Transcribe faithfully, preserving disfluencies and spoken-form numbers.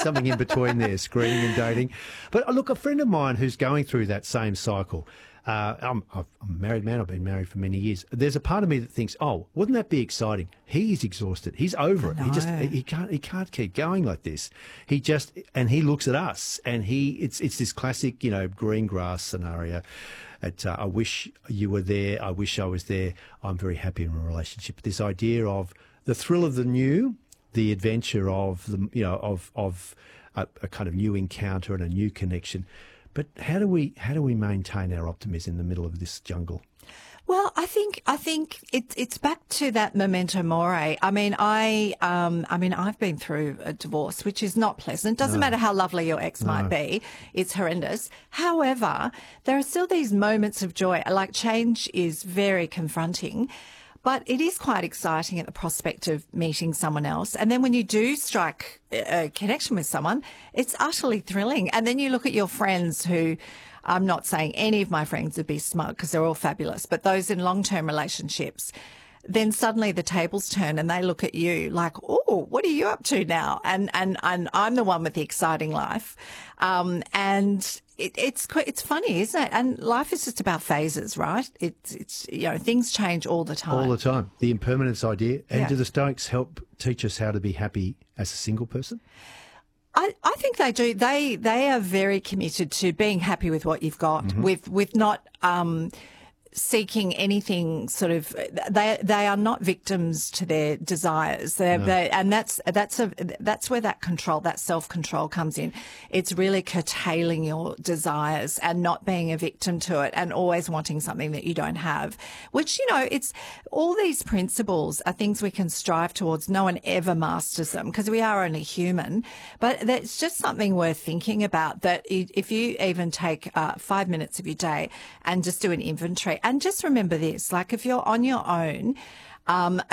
something in between there, screening and dating. But uh, look, a friend of mine who's going through that same cycle. Uh, I'm, I'm a married man. I've been married for many years. There's a part of me that thinks, "Oh, wouldn't that be exciting?" He's exhausted. He's over it. He just he can't he can't keep going like this. He just and he looks at us, and he it's it's this classic, you know, green grass scenario. At, uh, I wish you were there. I wish I was there. I'm very happy in a relationship. This idea of the thrill of the new, the adventure of the you know of of a, a kind of new encounter and a new connection. But how do we how do we maintain our optimism in the middle of this jungle? Well, I think I think it's it's back to that memento mori. I mean, I um I mean I've been through a divorce, which is not pleasant. Doesn't No. matter how lovely your ex No. might be, it's horrendous. However, there are still these moments of joy. Like change is very confronting. But it is quite exciting at the prospect of meeting someone else. And then when you do strike a connection with someone, it's utterly thrilling. And then you look at your friends who, I'm not saying any of my friends would be smug because they're all fabulous, but those in long-term relationships, then suddenly the tables turn and they look at you like, oh, what are you up to now? And and, and I'm the one with the exciting life. Um, and it, it's qu- it's funny, isn't it? And life is just about phases, right? It's, it's you know, things change all the time. All the time. The impermanence idea. And Yeah. do the Stoics help teach us how to be happy as a single person? I, I think they do. They they are very committed to being happy with what you've got, Mm-hmm. with with not um, seeking anything sort of. They they are not victims to their desires. They're, No. they, and that's that's a that's where that control, that self control comes in. It's really curtailing your desires and not being a victim to it, and always wanting something that you don't have. Which you know, it's all these principles are things we can strive towards. No one ever masters them because we are only human. But that's just something worth thinking about. That i- if you even take uh, five minutes of your day and just do an inventory. And just remember this, like if you're on your own, um,